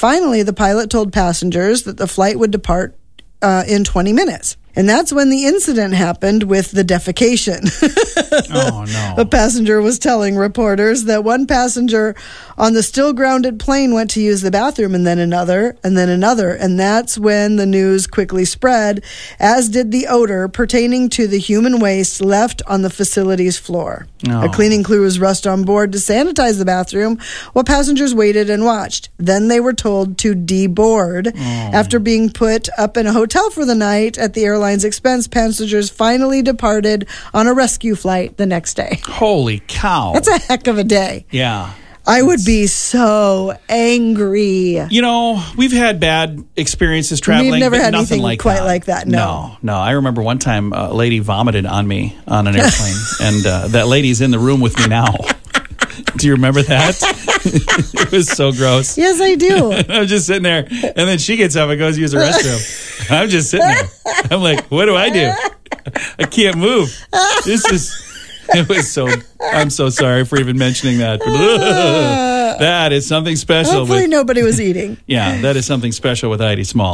Finally, the pilot told passengers that the flight would depart in 20 minutes. And that's when the incident happened with the defecation. Oh, no. A passenger was telling reporters that one passenger on the still grounded plane went to use the bathroom, and then another, and then another. And that's when the news quickly spread, as did the odor pertaining to the human waste left on the facility's floor. Oh. A cleaning crew was rushed on board to sanitize the bathroom while passengers waited and watched. Then they were told to deboard. After being put up in a hotel for the night at the airline's expense, passengers finally departed on a rescue flight the next day. Holy cow. That's a heck of a day. Yeah. I would be so angry. You know, we've had bad experiences traveling. We've never but had nothing anything like quite that. like that, no. No. I remember one time a lady vomited on me on an airplane, and that lady's in the room with me now. Do you remember that? It was so gross. Yes, I do. I'm just sitting there, and then she gets up and goes to use the restroom. I'm just sitting there. I'm like, what do I do? I can't move. It was so, I'm so sorry for even mentioning that. But, that is something special. Hopefully nobody was eating. Yeah, that is something special with Heidi Small.